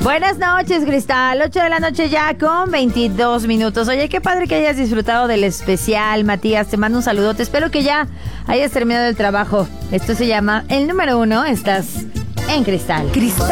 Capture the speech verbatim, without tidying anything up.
Buenas noches, Cristal. ocho de la noche ya con veintidós minutos. Oye, qué padre que hayas disfrutado del especial, Matías. Te mando un saludote. Espero que ya hayas terminado el trabajo. Esto se llama El Número Uno. Estás en Cristal. Cristal.